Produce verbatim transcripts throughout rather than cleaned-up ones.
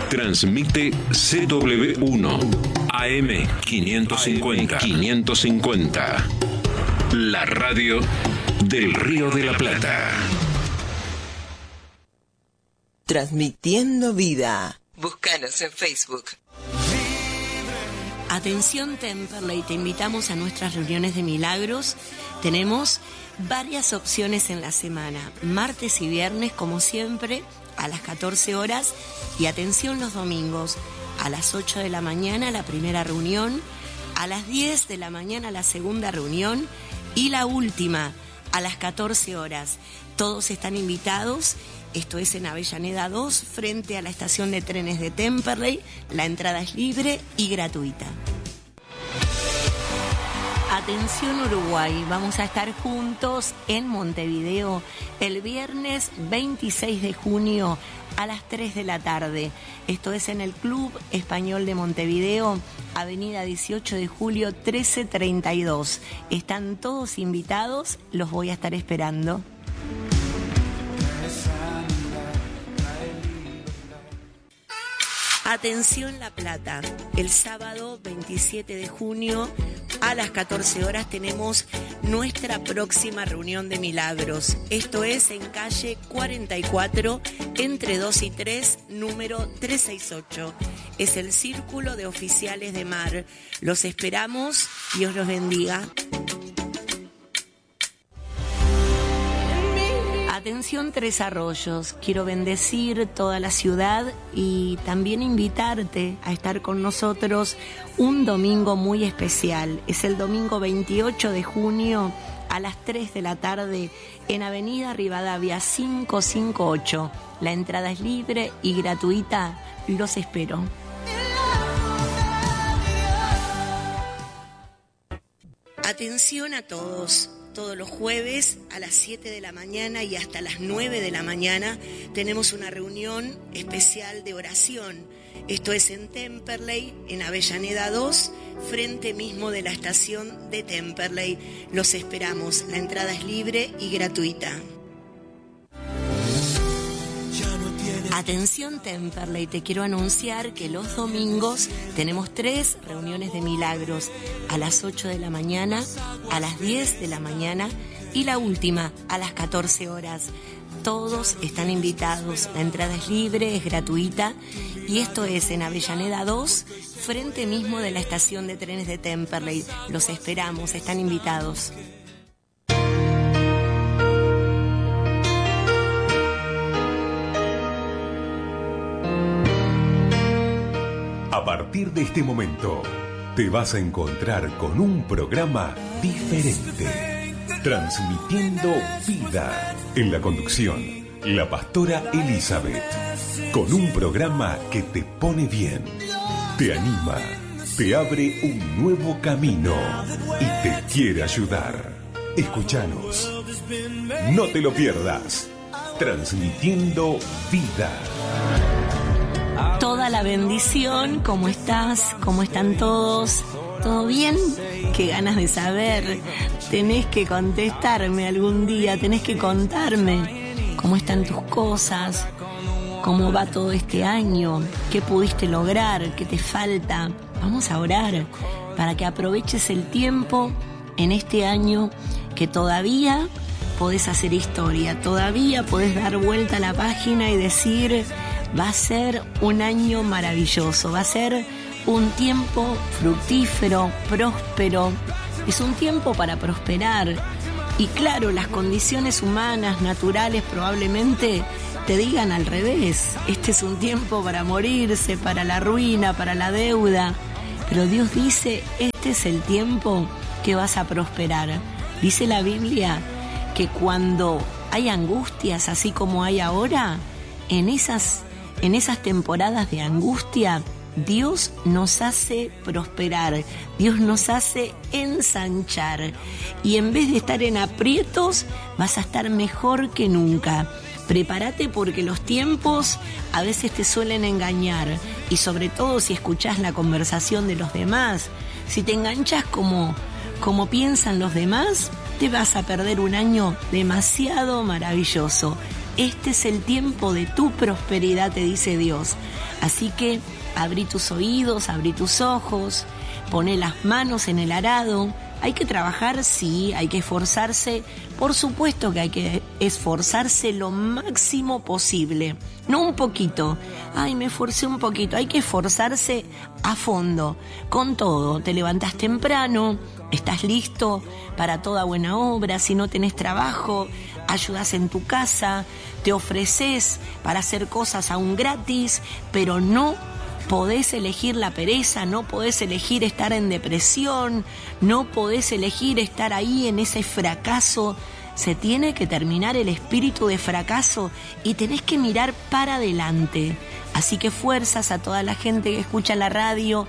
Transmite C W uno A M quinientos cincuenta. quinientos cincuenta. La radio del Río de la Plata. Transmitiendo vida. Búscanos en Facebook. Atención Temperley, te invitamos a nuestras reuniones de milagros. Tenemos varias opciones en la semana, martes y viernes como siempre a las catorce horas, y atención los domingos a las ocho de la mañana la primera reunión, a las diez de la mañana la segunda reunión y la última a las catorce horas. Todos están invitados. Esto es en Avellaneda dos, frente a la estación de trenes de Temperley. La entrada es libre y gratuita. Atención Uruguay, vamos a estar juntos en Montevideo el viernes veintiséis de junio a las tres de la tarde. Esto es en el Club Español de Montevideo, avenida dieciocho de julio trece treinta y dos. Están todos invitados, los voy a estar esperando. Atención La Plata, el sábado veintisiete de junio a las catorce horas tenemos nuestra próxima reunión de milagros. Esto es en calle cuarenta y cuatro, entre dos y tres, número trescientos sesenta y ocho. Es el Círculo de Oficiales de Mar. Los esperamos, Dios los bendiga. Atención Tres Arroyos, quiero bendecir toda la ciudad y también invitarte a estar con nosotros un domingo muy especial. Es el domingo veintiocho de junio a las tres de la tarde en Avenida Rivadavia quinientos cincuenta y ocho. La entrada es libre y gratuita. Los espero. Atención a todos. Todos los jueves a las siete de la mañana y hasta las nueve de la mañana tenemos una reunión especial de oración. Esto es en Temperley, en Avellaneda dos, frente mismo de la estación de Temperley. Los esperamos. La entrada es libre y gratuita. Atención Temperley, te quiero anunciar que los domingos tenemos tres reuniones de milagros, a las ocho de la mañana, a las diez de la mañana y la última a las catorce horas. Todos están invitados, la entrada es libre, es gratuita y esto es en Avellaneda dos, frente mismo de la estación de trenes de Temperley. Los esperamos, están invitados. A partir de este momento, te vas a encontrar con un programa diferente, transmitiendo vida. En la conducción, la pastora Elizabeth, con un programa que te pone bien, te anima, te abre un nuevo camino y te quiere ayudar. Escúchanos, no te lo pierdas, transmitiendo vida. Toda la bendición, ¿cómo estás? ¿Cómo están todos? ¿Todo bien? Qué ganas de saber. Tenés que contestarme algún día, tenés que contarme cómo están tus cosas, cómo va todo este año, qué pudiste lograr, qué te falta. Vamos a orar para que aproveches el tiempo en este año que todavía podés hacer historia, todavía podés dar vuelta a la página y decir: va a ser un año maravilloso, va a ser un tiempo fructífero, próspero. Es un tiempo para prosperar. Y claro, las condiciones humanas, naturales, probablemente te digan al revés. Este es un tiempo para morirse, para la ruina, para la deuda. Pero Dios dice, este es el tiempo que vas a prosperar. Dice la Biblia que cuando hay angustias, así como hay ahora, en esas En esas temporadas de angustia, Dios nos hace prosperar, Dios nos hace ensanchar. Y en vez de estar en aprietos, vas a estar mejor que nunca. Prepárate porque los tiempos a veces te suelen engañar. Y sobre todo si escuchás la conversación de los demás, si te enganchas como, como piensan los demás, te vas a perder un año demasiado maravilloso. este es el tiempo de tu prosperidad, te dice Dios. Así que abrí tus oídos, abrí tus ojos, poné las manos en el arado. Hay que trabajar, sí, hay que esforzarse. Por supuesto que hay que esforzarse lo máximo posible. No un poquito. Ay, me esforcé un poquito. Hay que esforzarse a fondo, con todo. Te levantás temprano, estás listo para toda buena obra. Si no tenés trabajo, ayudás en tu casa, te ofreces para hacer cosas aún gratis, pero no podés elegir la pereza, no podés elegir estar en depresión, no podés elegir estar ahí en ese fracaso. Se tiene que terminar el espíritu de fracaso y tenés que mirar para adelante. Así que fuerzas a toda la gente que escucha la radio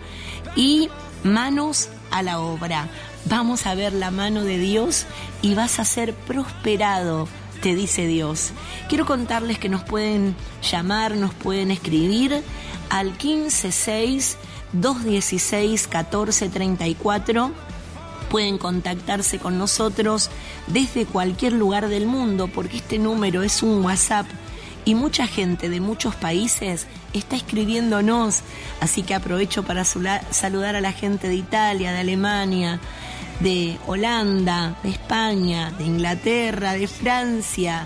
y manos a la obra. Vamos a ver la mano de Dios y vas a ser prosperado, te dice Dios. Quiero contarles que nos pueden llamar, nos pueden escribir al quince seis, dos dieciséis, catorce treinta y cuatro. Pueden contactarse con nosotros desde cualquier lugar del mundo, porque este número es un WhatsApp y mucha gente de muchos países está escribiéndonos. Así que aprovecho para saludar a la gente de Italia, de Alemania, de Holanda, de España, de Inglaterra, de Francia.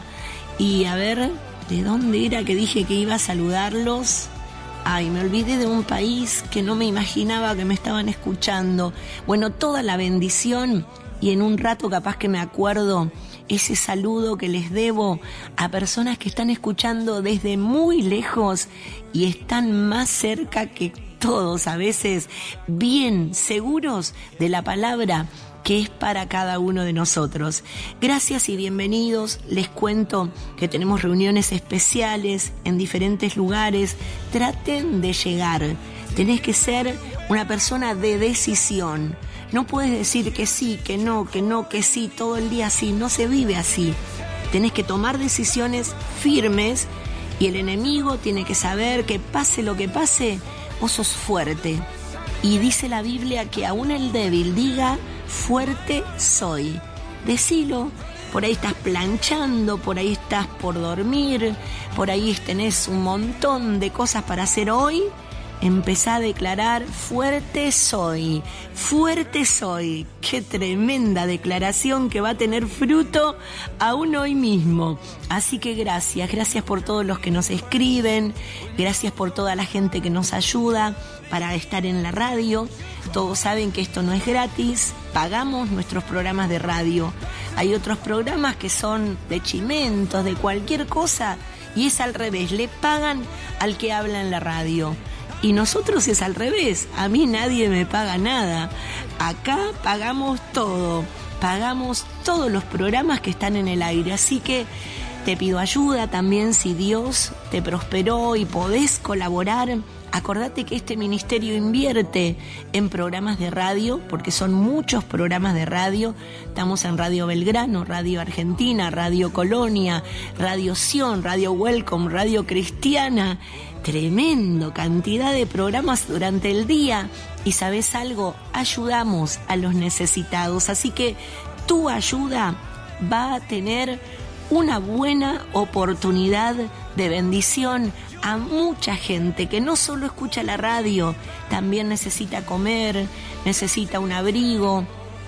Y a ver, ¿de dónde era que dije que iba a saludarlos? Ay, me olvidé de un país que no me imaginaba que me estaban escuchando. Bueno, toda la bendición y en un rato capaz que me acuerdo ese saludo que les debo a personas que están escuchando desde muy lejos y están más cerca que todos, a veces bien seguros de la palabra que es para cada uno de nosotros. Gracias y bienvenidos. Les cuento que tenemos reuniones especiales en diferentes lugares. Traten de llegar. Tenés que ser una persona de decisión. No puedes decir que sí, que no, que no, que sí, todo el día así. No se vive así. Tenés que tomar decisiones firmes y el enemigo tiene que saber que pase lo que pase, vos sos fuerte. Y dice la Biblia que aún el débil diga: fuerte soy. Decilo. Por ahí estás planchando, por ahí estás por dormir, por ahí tenés un montón de cosas para hacer hoy. Empezá a declarar: fuerte soy, fuerte soy. Qué tremenda declaración que va a tener fruto aún hoy mismo. Así que gracias, gracias por todos los que nos escriben, gracias por toda la gente que nos ayuda para estar en la radio. Todos saben que esto no es gratis, pagamos nuestros programas de radio. Hay otros programas que son de chimentos, de cualquier cosa, y es al revés, le pagan al que habla en la radio. Y nosotros es al revés, a mí nadie me paga nada. Acá pagamos todo, pagamos todos los programas que están en el aire. Así que te pido ayuda también si Dios te prosperó y podés colaborar. Acordate que este ministerio invierte en programas de radio, porque son muchos programas de radio. Estamos en Radio Belgrano, Radio Argentina, Radio Colonia, Radio Sion, Radio Welcome, Radio Cristiana. Tremendo cantidad de programas durante el día. Y ¿sabes algo? Ayudamos a los necesitados. Así que tu ayuda va a tener una buena oportunidad de bendición a mucha gente que no solo escucha la radio, también necesita comer, necesita un abrigo.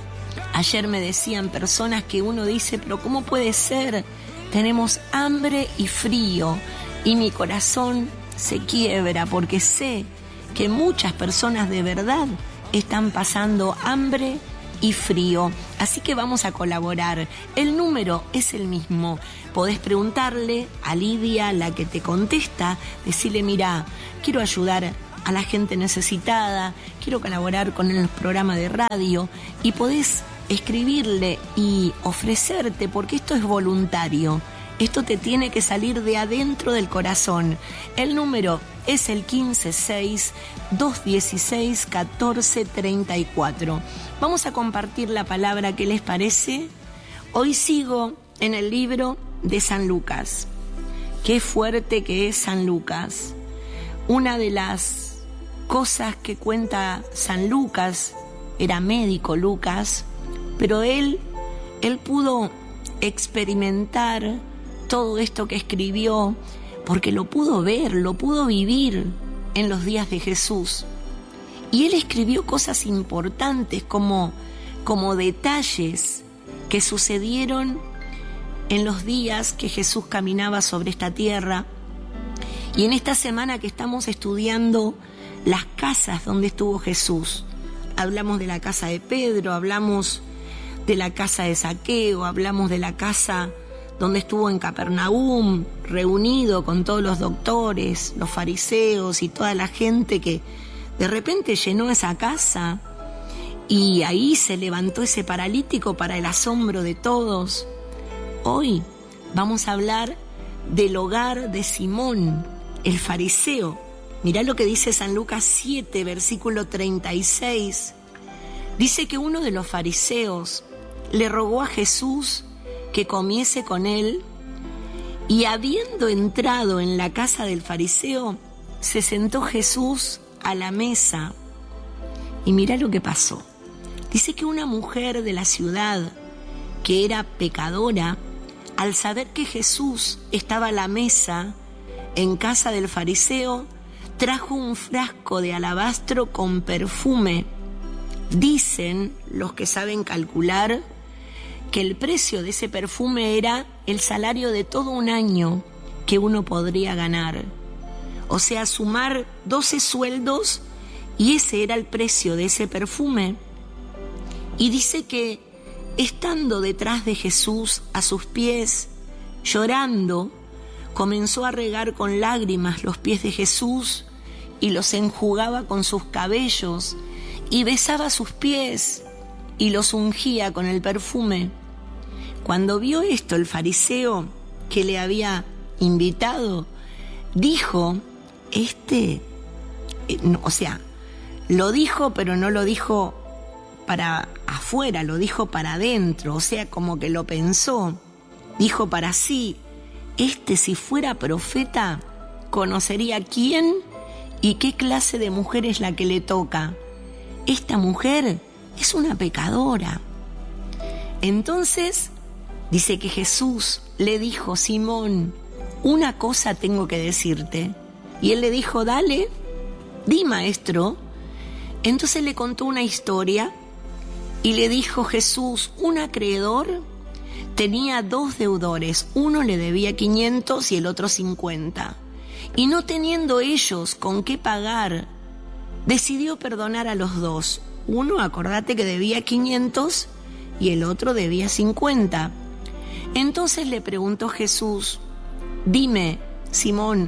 Ayer me decían personas que uno dice, pero ¿cómo puede ser? Tenemos hambre y frío, y mi corazón se quiebra porque sé que muchas personas de verdad están pasando hambre y frío. Así que vamos a colaborar. El número es el mismo. Podés preguntarle a Lidia, la que te contesta, decirle: mira, quiero ayudar a la gente necesitada, quiero colaborar con el programa de radio, y podés escribirle y ofrecerte, porque esto es voluntario. Esto te tiene que salir de adentro del corazón. El número es el quince seis, dos dieciséis, catorce treinta y cuatro. Vamos a compartir la palabra, ¿qué les parece? Hoy sigo en el libro de San Lucas. Qué fuerte que es San Lucas. Una de las cosas que cuenta San Lucas, era médico Lucas, pero él, él pudo experimentar todo esto que escribió porque lo pudo ver, lo pudo vivir en los días de Jesús. Y él escribió cosas importantes como, como detalles que sucedieron en los días que Jesús caminaba sobre esta tierra. Y en esta semana que estamos estudiando las casas donde estuvo Jesús, hablamos de la casa de Pedro, hablamos de la casa de Zaqueo, hablamos de la casa donde estuvo en Capernaum, reunido con todos los doctores, los fariseos y toda la gente que de repente llenó esa casa, y ahí se levantó ese paralítico para el asombro de todos. Hoy vamos a hablar del hogar de Simón, el fariseo. Mirá lo que dice San Lucas siete, versículo treinta y seis. Dice que uno de los fariseos le rogó a Jesús que comiese con él, y habiendo entrado en la casa del fariseo, se sentó Jesús a la mesa. Y mirá lo que pasó. Dice que una mujer de la ciudad, que era pecadora, al saber que Jesús estaba a la mesa en casa del fariseo, trajo un frasco de alabastro con perfume. Dicen los que saben calcular que el precio de ese perfume era el salario de todo un año que uno podría ganar. O sea, sumar doce sueldos, y ese era el precio de ese perfume. Y dice que, estando detrás de Jesús a sus pies, llorando, comenzó a regar con lágrimas los pies de Jesús y los enjugaba con sus cabellos y besaba sus pies y los ungía con el perfume. Cuando vio esto el fariseo que le había invitado, dijo, este, eh, no, o sea, lo dijo, pero no lo dijo para afuera, lo dijo para adentro, o sea, como que lo pensó. Dijo para sí, este si fuera profeta, conocería quién y qué clase de mujer es la que le toca. Esta mujer es una pecadora. Entonces, dice que Jesús le dijo, Simón, una cosa tengo que decirte. Y él le dijo, dale, di, maestro. Entonces le contó una historia y le dijo, Jesús, un acreedor tenía dos deudores, uno le debía quinientos y el otro cincuenta. Y no teniendo ellos con qué pagar, decidió perdonar a los dos. Uno, acordate que debía quinientos y el otro debía cincuenta. Entonces le preguntó Jesús, dime, Simón,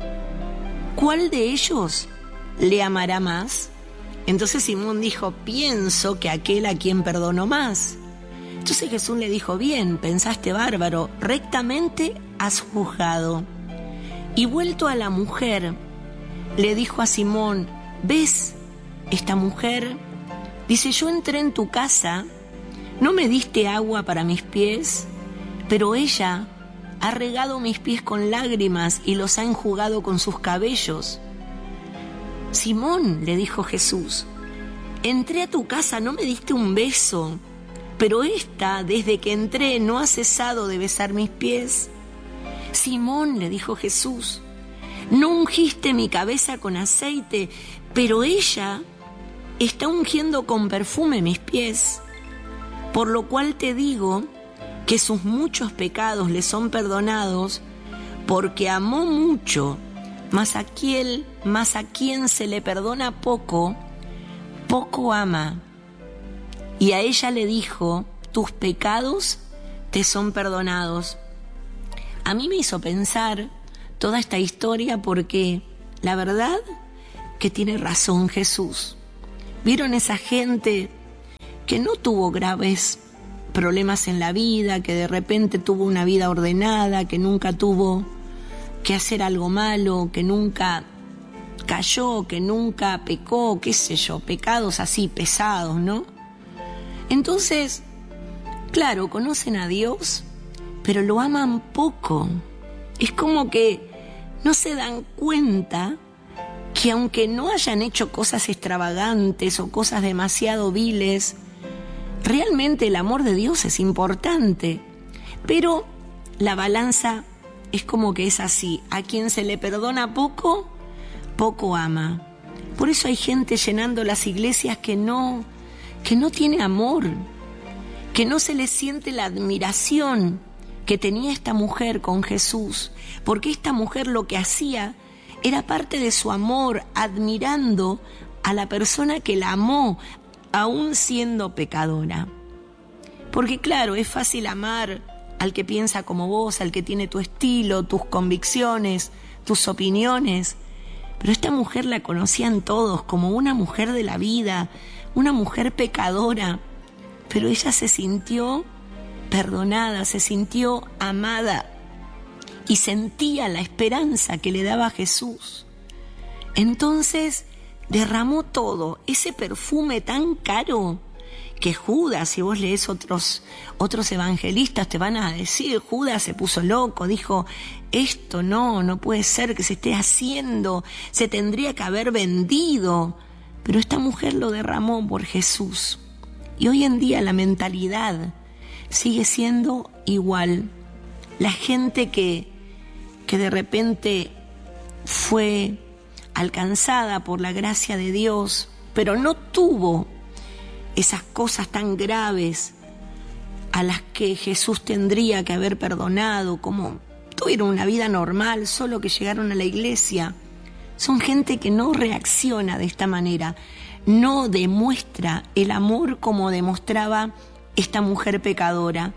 ¿cuál de ellos le amará más? Entonces Simón dijo, pienso que aquel a quien perdonó más. Entonces Jesús le dijo, bien, pensaste bárbaro, rectamente has juzgado. Y vuelto a la mujer, le dijo a Simón, ¿ves esta mujer? Dice, yo entré en tu casa, no me diste agua para mis pies, pero ella ha regado mis pies con lágrimas y los ha enjugado con sus cabellos. Simón, le dijo Jesús, entré a tu casa, no me diste un beso, pero esta, desde que entré, no ha cesado de besar mis pies. Simón, le dijo Jesús, no ungiste mi cabeza con aceite, pero ella está ungiendo con perfume mis pies. Por lo cual te digo que sus muchos pecados le son perdonados, porque amó mucho, mas a quien, mas a quien se le perdona poco, poco ama. Y a ella le dijo, tus pecados te son perdonados. A mí me hizo pensar toda esta historia porque la verdad que tiene razón Jesús. ¿Vieron esa gente que no tuvo graves problemas en la vida, que de repente tuvo una vida ordenada, que nunca tuvo que hacer algo malo, que nunca cayó, que nunca pecó, qué sé yo, pecados así pesados, ¿no? Entonces, claro, conocen a Dios, pero lo aman poco. Es como que no se dan cuenta que aunque no hayan hecho cosas extravagantes o cosas demasiado viles, realmente el amor de Dios es importante, pero la balanza es como que es así, a quien se le perdona poco, poco ama. Por eso hay gente llenando las iglesias que no, que no tiene amor, que no se le siente la admiración que tenía esta mujer con Jesús, porque esta mujer lo que hacía era parte de su amor, admirando a la persona que la amó, aún siendo pecadora. Porque claro, es fácil amar al que piensa como vos, al que tiene tu estilo, tus convicciones, tus opiniones. Pero esta mujer la conocían todos como una mujer de la vida, una mujer pecadora. Pero ella se sintió perdonada, se sintió amada y sentía la esperanza que le daba Jesús. Entonces derramó todo, ese perfume tan caro que Judas, si vos lees otros, otros evangelistas, te van a decir, Judas se puso loco, dijo, esto no, no puede ser que se esté haciendo, se tendría que haber vendido. Pero esta mujer lo derramó por Jesús. Y hoy en día la mentalidad sigue siendo igual. La gente que, que de repente fue alcanzada por la gracia de Dios, pero no tuvo esas cosas tan graves a las que Jesús tendría que haber perdonado, como tuvieron una vida normal, solo que llegaron a la iglesia. Son gente que no reacciona de esta manera, no demuestra el amor como demostraba esta mujer pecadora.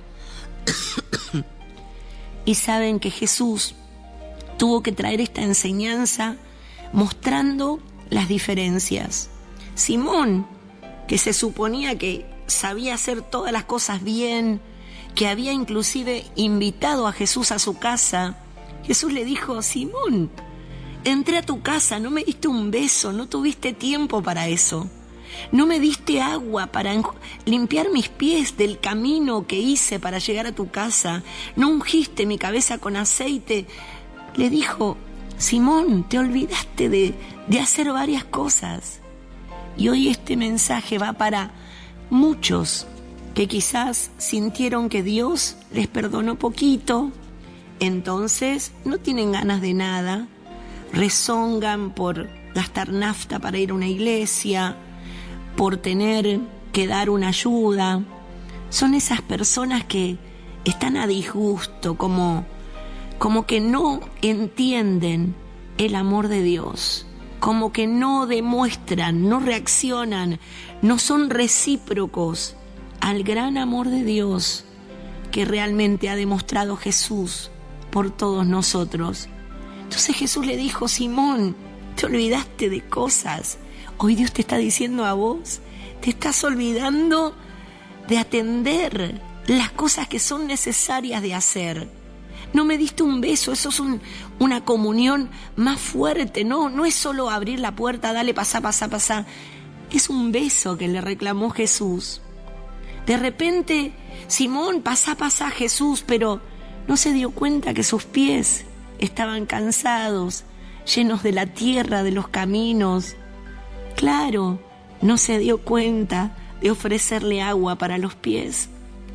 Y saben que Jesús tuvo que traer esta enseñanza mostrando las diferencias. Simón, que se suponía que sabía hacer todas las cosas bien, que había inclusive invitado a Jesús a su casa, Jesús le dijo, Simón, entré a tu casa, no me diste un beso, no tuviste tiempo para eso. No me diste agua para limpiar mis pies del camino que hice para llegar a tu casa. No ungiste mi cabeza con aceite. Le dijo, Simón, te olvidaste de, de hacer varias cosas. Y hoy este mensaje va para muchos que quizás sintieron que Dios les perdonó poquito, entonces no tienen ganas de nada, rezongan por gastar nafta para ir a una iglesia, por tener que dar una ayuda. Son esas personas que están a disgusto, como, como que no entienden el amor de Dios, como que no demuestran, no reaccionan, no son recíprocos al gran amor de Dios que realmente ha demostrado Jesús por todos nosotros. Entonces Jesús le dijo, Simón, te olvidaste de cosas. Hoy Dios te está diciendo a vos, te estás olvidando de atender las cosas que son necesarias de hacer. No me diste un beso, eso es un, una comunión más fuerte, no, no es solo abrir la puerta, dale, pasá, pasá, pasá. Es un beso que le reclamó Jesús. De repente, Simón, pasá, pasá, Jesús, pero no se dio cuenta que sus pies estaban cansados, llenos de la tierra, de los caminos. Claro, no se dio cuenta de ofrecerle agua para los pies.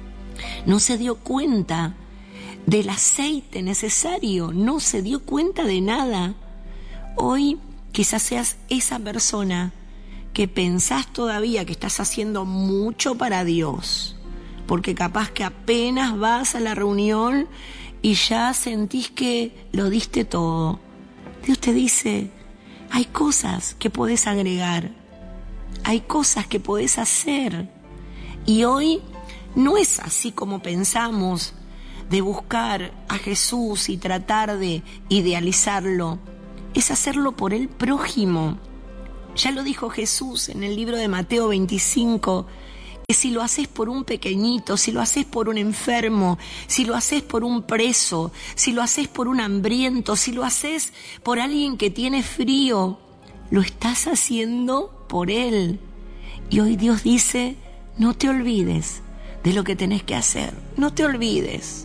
No se dio cuenta del aceite necesario, no se dio cuenta de nada. Hoy quizás seas esa persona que pensás todavía que estás haciendo mucho para Dios, porque capaz que apenas vas a la reunión y ya sentís que lo diste todo. Dios te dice, hay cosas que podés agregar, hay cosas que podés hacer. Y hoy no es así como pensamos, de buscar a Jesús y tratar de idealizarlo, es hacerlo por el prójimo. Ya lo dijo Jesús en el libro de Mateo veinticinco, que si lo haces por un pequeñito, si lo haces por un enfermo, si lo haces por un preso, si lo haces por un hambriento, si lo haces por alguien que tiene frío, lo estás haciendo por él. Y hoy Dios dice, no te olvides de lo que tenés que hacer, no te olvides.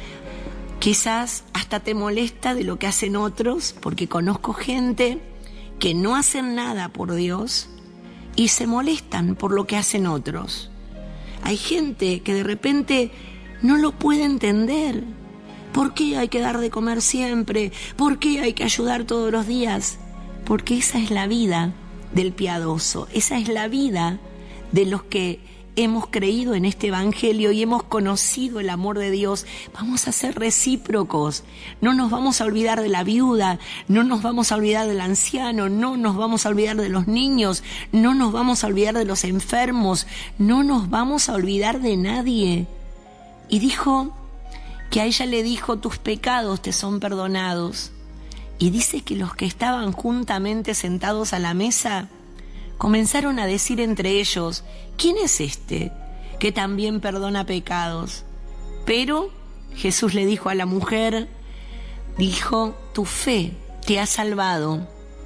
Quizás hasta te molesta de lo que hacen otros, porque conozco gente que no hacen nada por Dios y se molestan por lo que hacen otros. Hay gente que de repente no lo puede entender. ¿Por qué hay que dar de comer siempre? ¿Por qué hay que ayudar todos los días? Porque esa es la vida del piadoso, esa es la vida de los que hemos creído en este evangelio y hemos conocido el amor de Dios. Vamos a ser recíprocos, no nos vamos a olvidar de la viuda, no nos vamos a olvidar del anciano, no nos vamos a olvidar de los niños, no nos vamos a olvidar de los enfermos, no nos vamos a olvidar de nadie. Y dijo que a ella le dijo: tus pecados te son perdonados. Y dice que los que estaban juntamente sentados a la mesa comenzaron a decir entre ellos: ¿quién es este que también perdona pecados? Pero Jesús le dijo a la mujer, dijo: tu fe te ha salvado,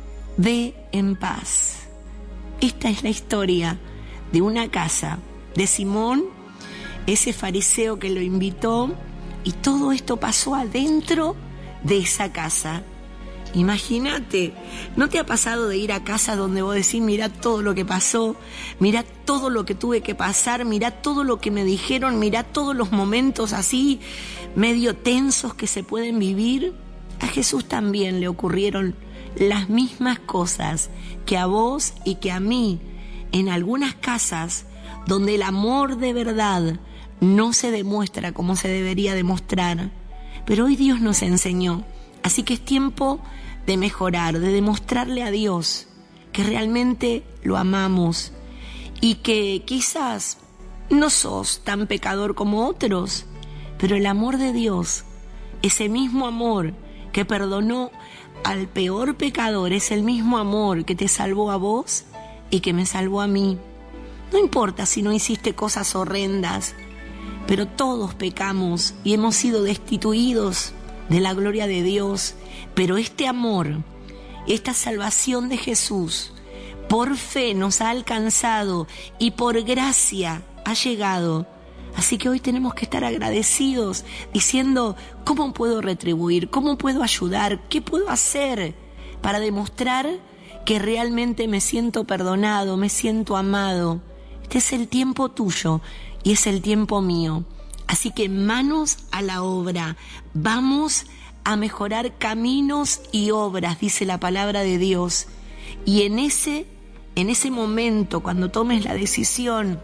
ve en paz. Esta es la historia de una casa de Simón, ese fariseo que lo invitó, y todo esto pasó adentro de esa casa. Imagínate, ¿no te ha pasado de ir a casa donde vos decís: mirá todo lo que pasó, mirá todo lo que tuve que pasar, mirá todo lo que me dijeron, mirá todos los momentos así medio tensos que se pueden vivir? A Jesús también le ocurrieron las mismas cosas que a vos y que a mí, en algunas casas donde el amor de verdad no se demuestra como se debería demostrar. Pero hoy Dios nos enseñó, así que es tiempo de mejorar, de demostrarle a Dios que realmente lo amamos y que quizás no sos tan pecador como otros, pero el amor de Dios, ese mismo amor que perdonó al peor pecador, es el mismo amor que te salvó a vos y que me salvó a mí. No importa si no hiciste cosas horrendas, pero todos pecamos y hemos sido destituidos de la gloria de Dios. Pero este amor, esta salvación de Jesús, por fe nos ha alcanzado y por gracia ha llegado. Así que hoy tenemos que estar agradecidos, diciendo: ¿cómo puedo retribuir? ¿Cómo puedo ayudar? ¿Qué puedo hacer para demostrar que realmente me siento perdonado, me siento amado? Este es el tiempo tuyo y es el tiempo mío. Así que manos a la obra, vamos a mejorar caminos y obras, dice la palabra de Dios. Y en ese, en ese momento, cuando tomes la decisión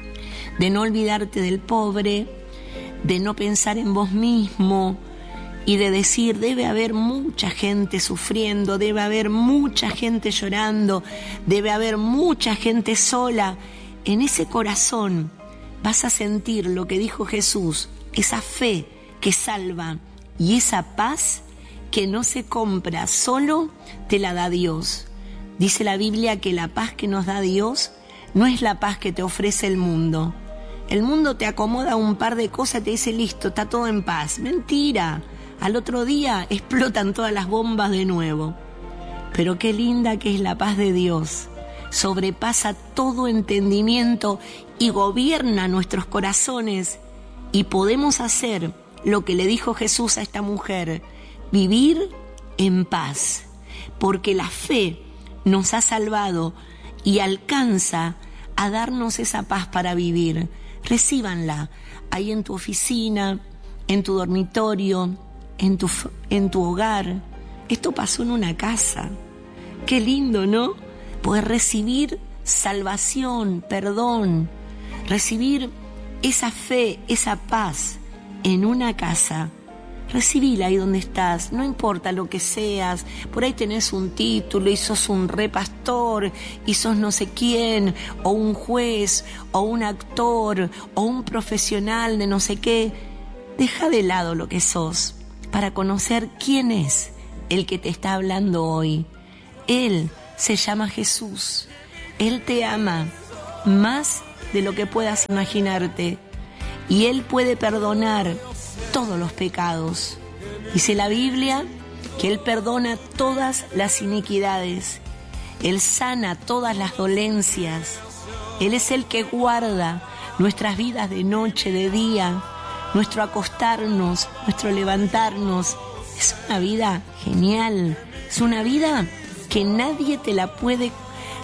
de no olvidarte del pobre, de no pensar en vos mismo y de decir: debe haber mucha gente sufriendo, debe haber mucha gente llorando, debe haber mucha gente sola, en ese corazón vas a sentir lo que dijo Jesús, esa fe que salva y esa paz que no se compra, solo te la da Dios. Dice la Biblia que la paz que nos da Dios no es la paz que te ofrece el mundo. El mundo te acomoda un par de cosas, te dice: listo, está todo en paz. Mentira, al otro día explotan todas las bombas de nuevo. Pero qué linda que es la paz de Dios. Sobrepasa todo entendimiento y gobierna nuestros corazones, y podemos hacer lo que le dijo Jesús a esta mujer: vivir en paz, porque la fe nos ha salvado y alcanza a darnos esa paz para vivir. Recíbanla ahí en tu oficina, en tu dormitorio, en tu, en tu hogar. Esto pasó en una casa. Qué lindo, ¿no? Poder recibir salvación, perdón, recibir esa fe, esa paz en una casa. Recibila ahí donde estás, no importa lo que seas. Por ahí tenés un título y sos un re pastor y sos no sé quién, o un juez, o un actor, o un profesional de no sé qué. Deja de lado lo que sos para conocer quién es el que te está hablando hoy. Él se llama Jesús. Él te ama más de lo que puedas imaginarte, y Él puede perdonar todos los pecados. Dice la Biblia que Él perdona todas las iniquidades, Él sana todas las dolencias. Él es el que guarda nuestras vidas de noche, de día, nuestro acostarnos, nuestro levantarnos. Es una vida genial, es una vida que nadie te la puede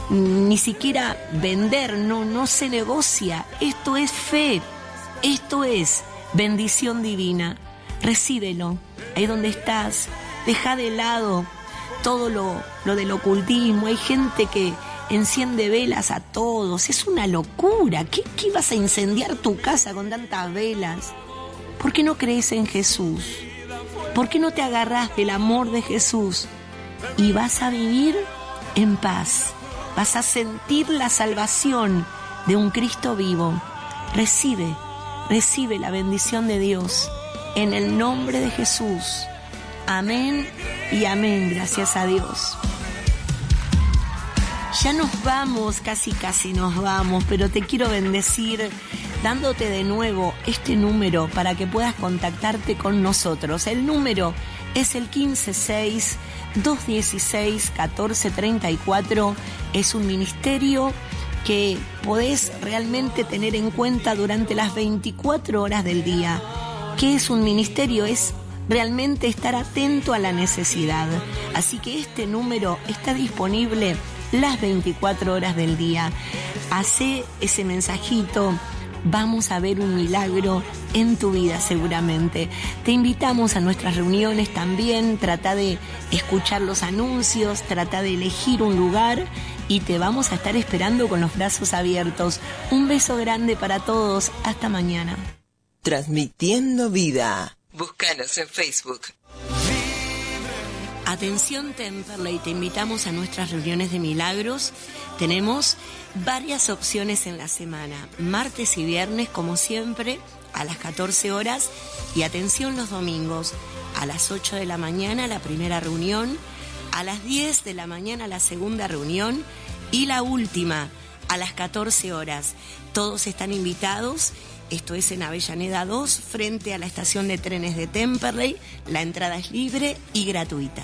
ni siquiera vender, no, no se negocia. Esto es fe, esto es bendición divina. recíbelo. Ahí donde estás, deja de lado todo lo, lo del ocultismo. Hay gente que enciende velas a todos. Es una locura. ¿Qué, qué vas a incendiar tu casa con tantas velas? ¿Por qué no crees en Jesús? ¿Por qué no te agarrás del amor de Jesús? Y vas a vivir en paz. Vas a sentir la salvación de un Cristo vivo. Recibe, recibe la bendición de Dios en el nombre de Jesús. Amén y amén, gracias a Dios. Ya nos vamos, casi casi nos vamos, pero te quiero bendecir dándote de nuevo este número para que puedas contactarte con nosotros. El número es el quince seis, dos dieciséis, catorce treinta y cuatro. Es un ministerio que podés realmente tener en cuenta durante las veinticuatro horas del día. ¿Qué es un ministerio? Es realmente estar atento a la necesidad. Así que este número está disponible las veinticuatro horas del día. Hacé ese mensajito. Vamos a ver un milagro en tu vida seguramente. Te invitamos a nuestras reuniones también. Trata de escuchar los anuncios, trata de elegir un lugar y te vamos a estar esperando con los brazos abiertos. Un beso grande para todos. Hasta mañana. Transmitiendo vida. Búscanos en Facebook. Atención Temperley, te invitamos a nuestras reuniones de milagros. Tenemos varias opciones en la semana, martes y viernes como siempre a las catorce horas y atención los domingos a las ocho de la mañana la primera reunión, a las diez de la mañana la segunda reunión y la última a las catorce horas. Todos están invitados. Esto es en Avellaneda dos, frente a la estación de trenes de Temperley. La entrada es libre y gratuita.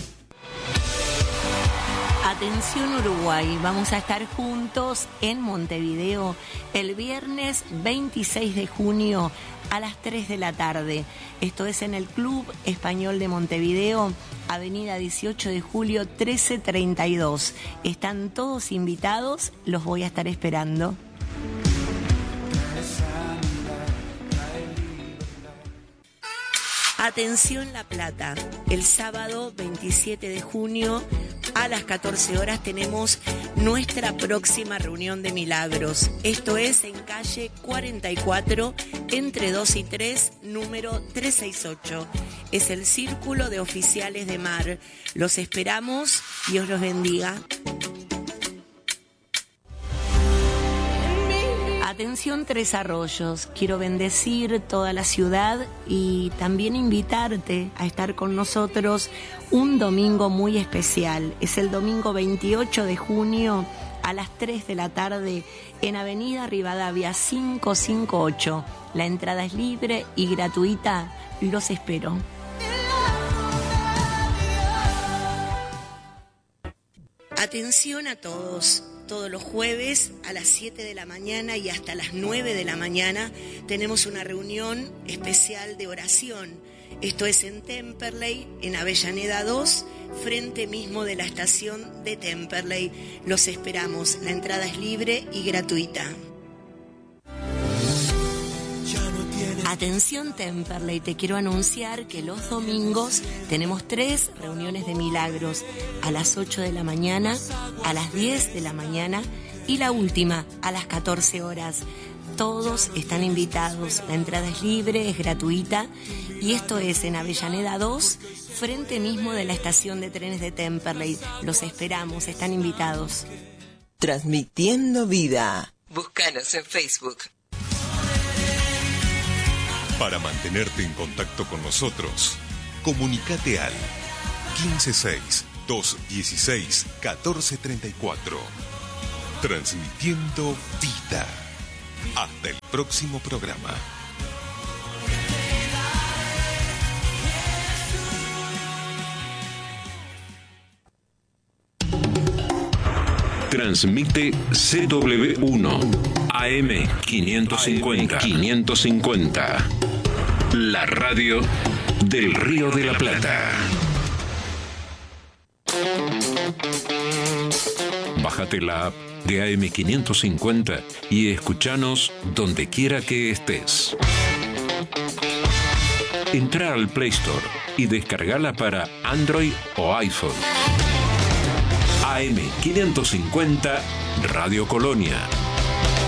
Atención Uruguay, vamos a estar juntos en Montevideo el viernes veintiséis de junio a las tres de la tarde. Esto es en el Club Español de Montevideo, avenida dieciocho de julio trece treinta y dos. Están todos invitados, los voy a estar esperando. Atención La Plata, el sábado veintisiete de junio a las catorce horas tenemos nuestra próxima reunión de milagros. Esto es en calle cuarenta y cuatro, entre dos y tres, número trescientos sesenta y ocho. Es el Círculo de Oficiales de Mar. Los esperamos, Dios los bendiga. Atención Tres Arroyos, quiero bendecir toda la ciudad y también invitarte a estar con nosotros un domingo muy especial. Es el domingo veintiocho de junio a las tres de la tarde en Avenida Rivadavia quinientos cincuenta y ocho. La entrada es libre y gratuita. Los espero. Atención a todos. Todos los jueves a las siete de la mañana y hasta las nueve de la mañana tenemos una reunión especial de oración. Esto es en Temperley, en Avellaneda dos, frente mismo de la estación de Temperley. Los esperamos. La entrada es libre y gratuita. Atención Temperley, te quiero anunciar que los domingos tenemos tres reuniones de milagros, a las ocho de la mañana, a las diez de la mañana y la última a las catorce horas. Todos están invitados, la entrada es libre, es gratuita y esto es en Avellaneda dos, frente mismo de la estación de trenes de Temperley. Los esperamos, están invitados. Transmitiendo vida. Búscanos en Facebook. Para mantenerte en contacto con nosotros, comunícate al quince seis, dos dieciséis, catorce treinta y cuatro. Transmitiendo vida. Hasta el próximo programa. Transmite C W uno A M quinientos cincuenta. quinientos cincuenta. La radio del Río de la Plata. Bájate la app de A M quinientos cincuenta y escúchanos donde quiera que estés. Entrá al Play Store y descargala para Android o iPhone. A M quinientos cincuenta Radio Colonia.